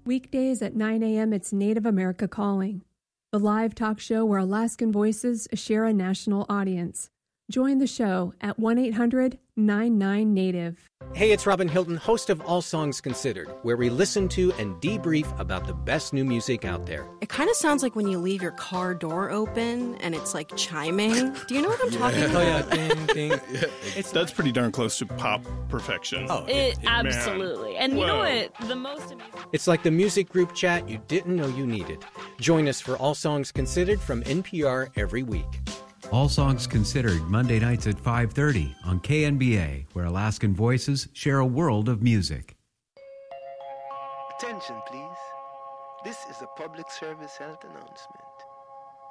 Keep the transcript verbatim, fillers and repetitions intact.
Weekdays at nine a.m. it's Native America Calling, the live talk show where Alaskan voices share a national audience. Join the show at one eight hundred nine nine native. Hey, it's Robin Hilton, host of All Songs Considered, where we listen to and debrief about the best new music out there. It kind of sounds like when you leave your car door open and it's like chiming. Do you know what I'm yeah. talking about? Oh, yeah, ding, ding. Yeah, it's, that's pretty darn close to pop perfection. Oh, it, it, absolutely. Man. And you Whoa. know what? The most amazing... It's like the music group chat you didn't know you needed. Join us for All Songs Considered from N P R every week. All Songs Considered, Monday nights at five thirty on K N B A, where Alaskan voices share a world of music. Attention, please. This is a public service health announcement.